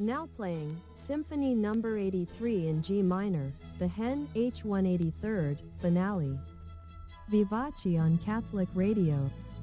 Now playing Symphony Number 83 in G minor, the Hen H183rd Finale. Vivace on Catholic Radio.